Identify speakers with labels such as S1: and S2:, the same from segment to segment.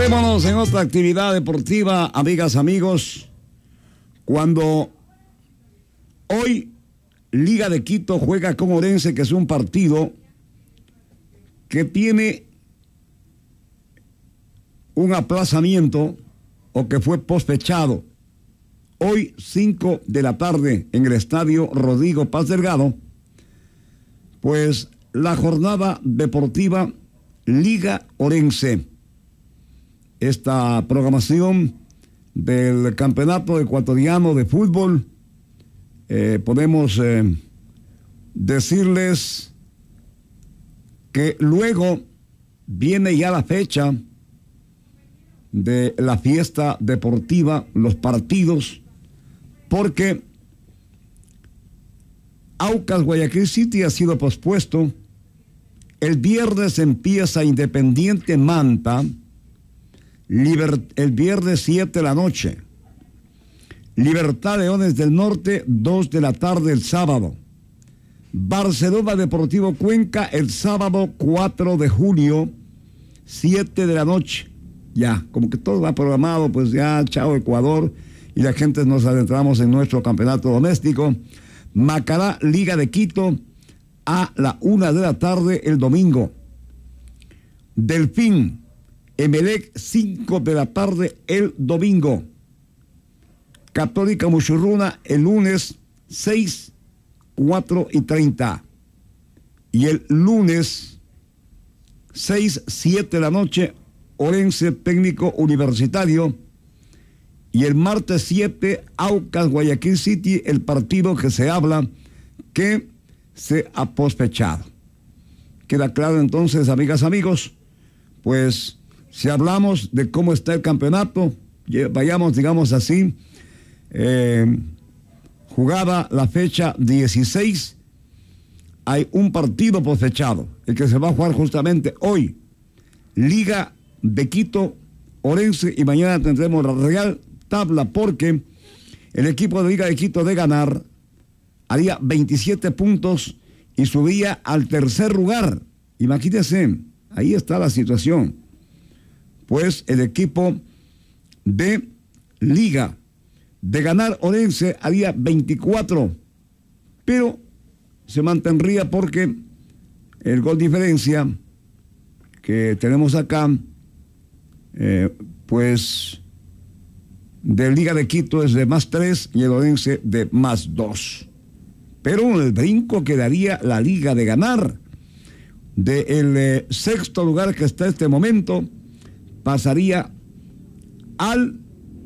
S1: Metrémonos en otra actividad deportiva, amigas, amigos, cuando hoy Liga de Quito juega con Orense, que es un partido que tiene un aplazamiento o que fue pospechado. Hoy, 5 de la tarde, en el estadio Rodrigo Paz Delgado, pues la jornada deportiva Liga Orense. Esta programación del Campeonato Ecuatoriano de Fútbol, podemos decirles que luego viene ya la fecha de la fiesta deportiva, los partidos, porque Aucas Guayaquil City ha sido pospuesto. El viernes empieza Independiente Manta, el viernes 7 de la noche. Libertad Leones del Norte, 2 de la tarde el sábado. Barcelona Deportivo Cuenca el sábado 4 de julio, 7 de la noche. Ya, como que todo va programado, pues ya, chao Ecuador, y la gente nos adentramos en nuestro campeonato doméstico. Macará, Liga de Quito, a la 1 de la tarde el domingo. Delfín, Emelec, 5 de la tarde el domingo. Católica Muchurruna el lunes 6, 4 y 30. Y el lunes 6, 7 de la noche, Orense Técnico Universitario. Y el martes 7, Aucas Guayaquil City, el partido que se habla que se ha pospechado. Queda claro entonces, amigas, amigos, pues si hablamos de cómo está el campeonato, vayamos, digamos así, jugada la fecha 16, hay un partido pospechado, el que se va a jugar justamente hoy, Liga de Quito, Orense, y mañana tendremos la Real Tabla, porque el equipo de Liga de Quito de ganar haría 27 puntos y subía al tercer lugar. Imagínense, ahí está la situación. Pues el equipo de Liga de ganar Orense haría 24, pero se mantendría porque el gol diferencia que tenemos acá, pues de Liga de Quito es de +3 y el Orense de +2. Pero el brinco que daría la Liga de ganar del sexto lugar que está en este momento, pasaría al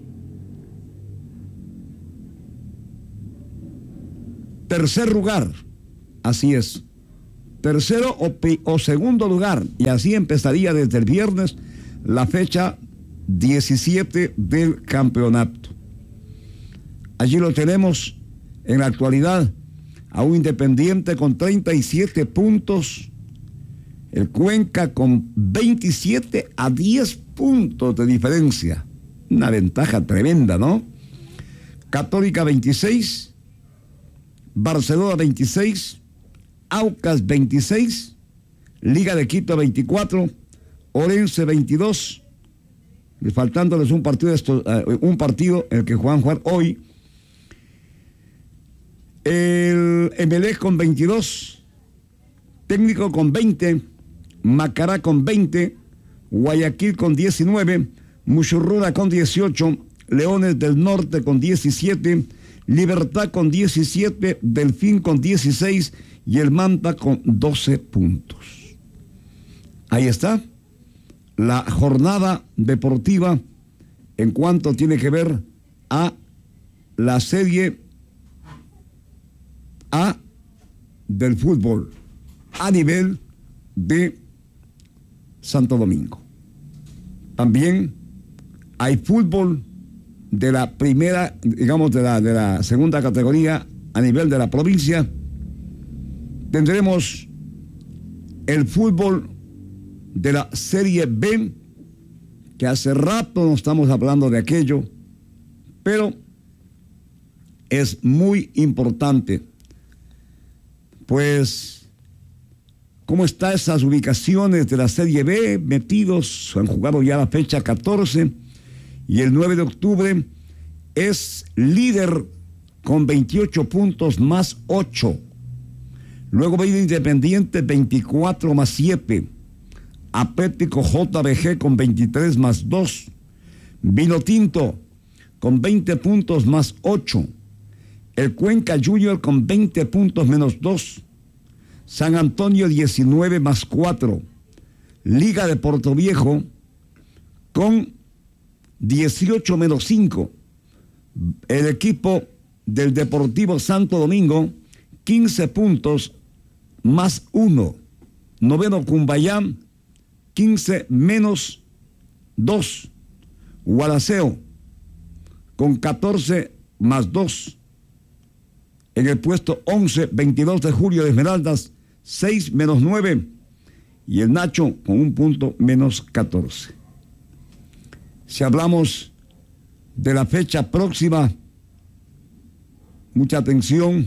S1: tercer lugar. Así es, tercero o segundo lugar, y así empezaría desde el viernes la fecha 17 del campeonato. Allí lo tenemos en la actualidad a un Independiente con 37 puntos, el Cuenca con 27 a 10 puntos de diferencia, una ventaja tremenda, ¿no? Católica 26, Barcelona 26, Aucas 26, Liga de Quito 24, Orense 22, faltándoles un partido en el que juegan jugar hoy. El Emelec con 22, Técnico con 20, Macará con 20, Guayaquil con 19, Muchurruna con 18, Leones del Norte con 17, Libertad con 17, Delfín con 16 y el Manta con 12 puntos. Ahí está la jornada deportiva en cuanto tiene que ver a la Serie A del fútbol a nivel de Santo Domingo. También hay fútbol de la primera, digamos de la segunda categoría a nivel de la provincia. Tendremos el fútbol de la Serie B, que hace rato no estamos hablando de aquello, pero es muy importante, pues ¿Cómo están esas ubicaciones de la Serie B? Metidos, han jugado ya la fecha 14 y el 9 de octubre es líder con 28 puntos más 8. Luego viene Independiente 24 más 7. Atlético JBG con 23 más 2. Vinotinto con 20 puntos más 8. El Cuenca Junior con 20 puntos menos 2. San Antonio 19 más 4. Liga de Portoviejo con 18 menos 5. El equipo del Deportivo Santo Domingo 15 puntos más 1. Noveno Cumbayán 15 menos 2. Gualaceo con 14 más 2. En el puesto 11, 22 de julio de Esmeraldas, 6 menos 9. Y el Nacho con un punto menos 14. Si hablamos de la fecha próxima, mucha atención.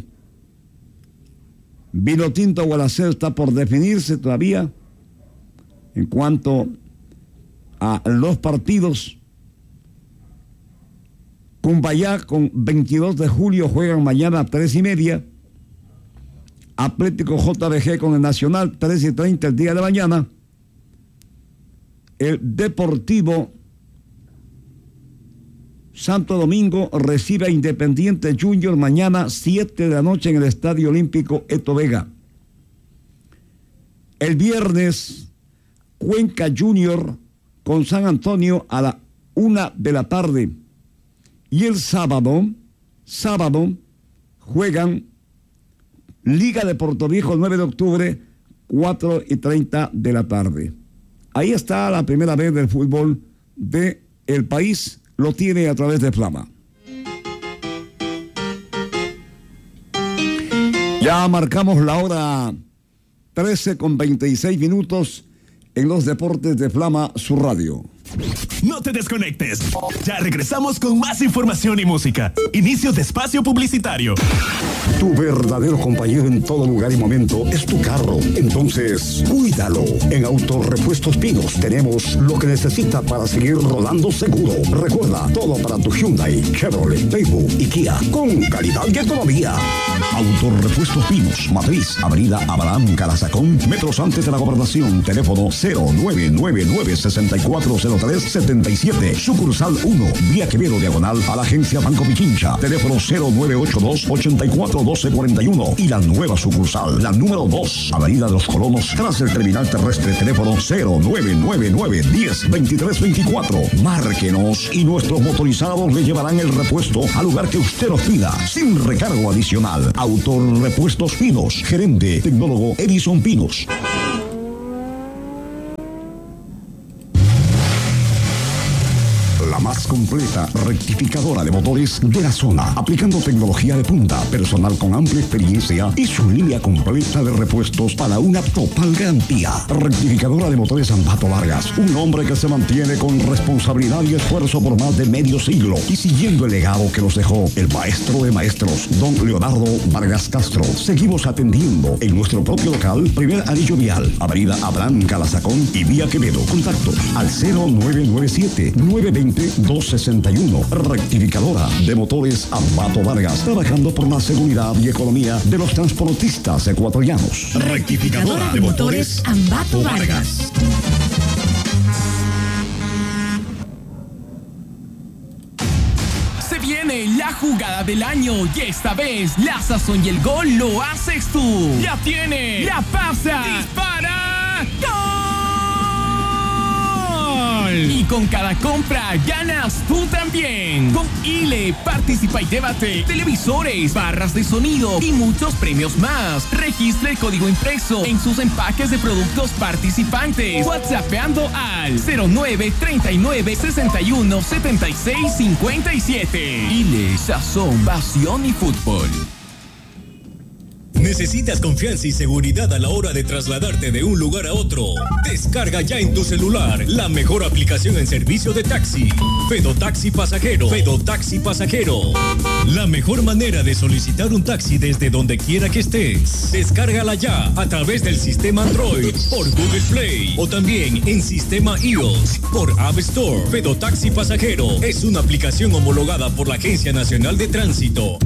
S1: Vinotinto Gualaceo está por definirse todavía en cuanto a los partidos. Cumbayá con 22 de julio juegan mañana a 3:30. Atlético JBG con el Nacional 3:30 el día de mañana. El Deportivo Santo Domingo recibe a Independiente Junior mañana 7 de la noche en el Estadio Olímpico Eto Vega. El viernes, Cuenca Junior con San Antonio a la 1 de la tarde. Y el sábado juegan Liga de Portoviejo 9 de octubre, 4:30 de la tarde. Ahí está la primera vez del fútbol del país, lo tiene a través de Flama. Ya marcamos la hora 13:26 en los deportes de Flama, su radio.
S2: No te desconectes. Ya regresamos con más información y música. Inicio de espacio publicitario.
S3: Tu verdadero compañero en todo lugar y momento es tu carro. Entonces, cuídalo. En Autorepuestos Pinos tenemos lo que necesita para seguir rodando seguro. Recuerda, todo para tu Hyundai, Chevrolet, Daewoo y Kia. Con calidad y economía. Autorepuestos Pinos, Matriz, Avenida Abraham Calazacón, metros antes de la Gobernación. Teléfono 0999-640377. Sucursal 1, Vía Quevedo Diagonal a la agencia Banco Pichincha. Teléfono 0982-841241. Y la nueva sucursal, la número 2, Avenida de los Colonos, tras el terminal terrestre. Teléfono 0999-102324. Márquenos y nuestros motorizados le llevarán el repuesto al lugar que usted nos pida, sin recargo adicional. Autorepuestos Pinos, gerente tecnólogo Edison Pinos. La más completa rectificadora de motores de la zona, aplicando tecnología de punta, personal con amplia experiencia y su línea completa de repuestos para una total garantía. Rectificadora de motores Ambato Vargas, un hombre que se mantiene con responsabilidad y esfuerzo por más de medio siglo y siguiendo el legado que nos dejó el maestro de maestros, don Leonardo Vargas Castro. Seguimos atendiendo en nuestro propio local, primer anillo vial, Avenida Abraham Calazacón y Vía Quevedo. Contacto al 0997-920-261. Rectificadora de motores Ambato Vargas, trabajando por la seguridad y economía de los transportistas ecuatorianos.
S2: Rectificadora de motores Ambato Vargas. Se viene la jugada del año y esta vez la sazón y el gol lo haces tú. La tiene, la pasa, dispara, ¡gol! Y con cada compra ganas tú también. Con ILE participa y llévate televisores, barras de sonido y muchos premios más. Registra el código impreso en sus empaques de productos participantes. WhatsAppeando al 0939-617657. ILE, sazón, pasión y fútbol.
S4: ¿Necesitas confianza y seguridad a la hora de trasladarte de un lugar a otro? Descarga ya en tu celular la mejor aplicación en servicio de taxi. Fedotaxi Pasajero. Fedotaxi Pasajero. La mejor manera de solicitar un taxi desde donde quiera que estés. Descárgala ya a través del sistema Android por Google Play o también en sistema iOS por App Store. Fedotaxi Pasajero es una aplicación homologada por la Agencia Nacional de Tránsito.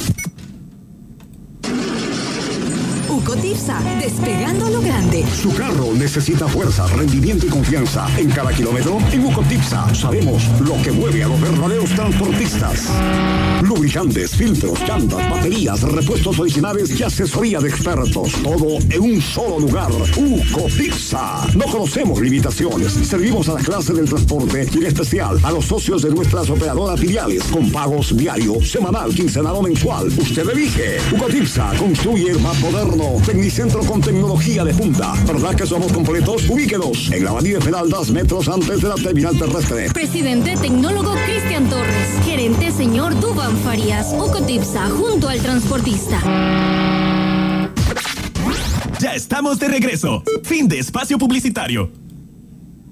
S5: Ucotipsa, despegando a lo grande.
S3: Su carro necesita fuerza, rendimiento y confianza. En cada kilómetro, en Ucotipsa, sabemos lo que mueve a los verdaderos transportistas. Lubricantes, filtros, llantas, baterías, repuestos originales y asesoría de expertos. Todo en un solo lugar. Ucotipsa. No conocemos limitaciones. Servimos a la clase del transporte y en especial a los socios de nuestras operadoras filiales con pagos diario, semanal, quincenal o mensual. Usted elige. Ucotipsa construye el más moderno Tecnicentro con tecnología de punta. ¿Verdad que somos completos? Ubíquenos en la Avenida Esmeraldas, metros antes de la terminal terrestre.
S6: Presidente Tecnólogo Cristian Torres. Gerente señor Duván Farías. Ucotipsa, junto al transportista.
S2: Ya estamos de regreso. Fin de espacio publicitario.